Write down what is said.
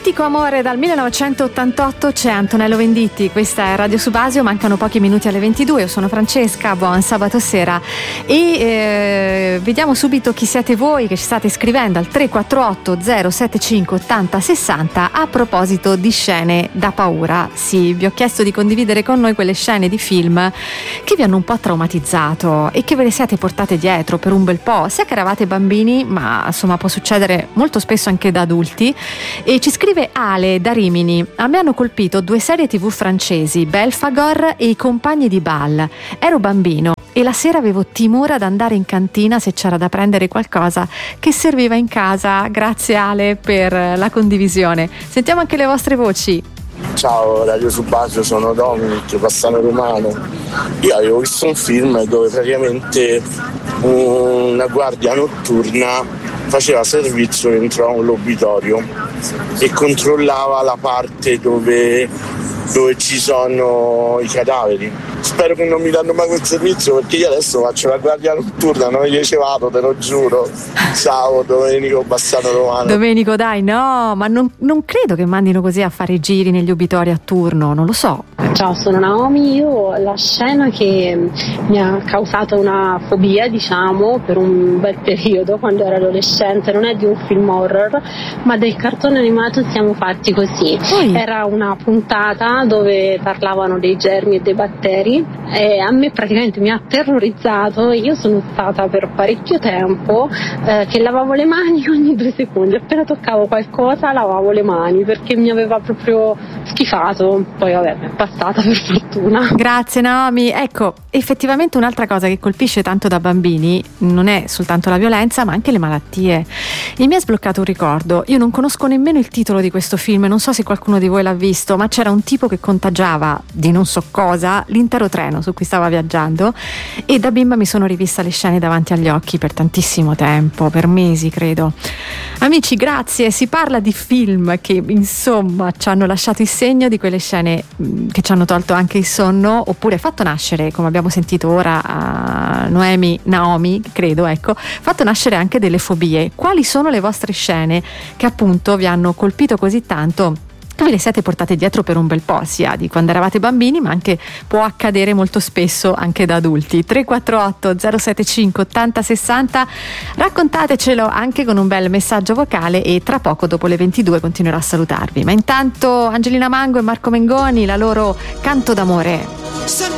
Mitico amore dal 1988, c'è Antonello Venditti, questa è Radio Subasio, mancano pochi minuti alle 22, io sono Francesca, buon sabato sera e vediamo subito chi siete voi che ci state scrivendo al 348 075 80 60 a proposito di scene da paura. Sì, vi ho chiesto di condividere con noi quelle scene di film che vi hanno un po' traumatizzato e che ve le siete portate dietro per un bel po', sia che eravate bambini, ma insomma può succedere molto spesso anche da adulti. E ci scrive Ale da Rimini: a me hanno colpito 2 serie TV francesi, Belfagor e I compagni di Bal. Ero bambino e la sera avevo timore ad andare in cantina se c'era da prendere qualcosa che serviva in casa. Grazie Ale per la condivisione. Sentiamo anche le vostre voci. Ciao Radio Subasio, sono Dominic, Bassano Romano. Io avevo visto un film dove praticamente una guardia notturna faceva servizio dentro a un obitorio e controllava la parte dove ci sono i cadaveri. Spero che non mi danno mai quel servizio, perché io adesso faccio la guardia notturna, non gli vado, te lo giuro. Ciao Domenico, Bassano Romano. Domenico, dai, no, ma non credo che mandino così a fare i giri negli obitori a turno, non lo so. Ciao, sono Naomi. Io la scena che mi ha causato una fobia, diciamo, per un bel periodo quando ero adolescente, non è di un film horror, ma del cartone animato Siamo fatti così. Era una puntata dove parlavano dei germi e dei batteri e a me praticamente mi ha terrorizzato. Io sono stata per parecchio tempo che lavavo le mani ogni 2 secondi, appena toccavo qualcosa lavavo le mani perché mi aveva proprio schifato. Poi vabbè, è passata per fortuna. Grazie Naomi. Ecco, effettivamente un'altra cosa che colpisce tanto da bambini non è soltanto la violenza, ma anche le malattie. E mi ha sbloccato un ricordo. Io non conosco nemmeno il titolo di questo film, non so se qualcuno di voi l'ha visto, ma c'era un tipo che contagiava di non so cosa l'intero treno su cui stava viaggiando e da bimba mi sono rivista le scene davanti agli occhi per tantissimo tempo, per mesi credo. Amici, grazie. Si parla di film che insomma ci hanno lasciato il segno, di quelle scene che ci hanno tolto anche il sonno oppure fatto nascere, come abbiamo sentito ora a Naomi, credo, ecco, fatto nascere anche delle fobie. Quali sono le vostre scene che appunto vi hanno colpito così tanto che ve le siete portate dietro per un bel po', sia di quando eravate bambini, ma anche può accadere molto spesso anche da adulti? 348 075 80 60, raccontatecelo anche con un bel messaggio vocale e tra poco dopo le 22 continuerò a salutarvi. Ma intanto Angelina Mango e Marco Mengoni, la loro Canto d'amore.